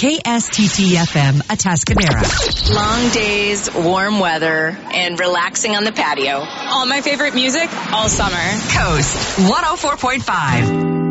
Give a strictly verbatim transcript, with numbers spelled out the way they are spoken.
K S T T F M, Atascadero. Long days, warm weather, and relaxing on the patio. All my favorite music all summer. Coast one oh four point five.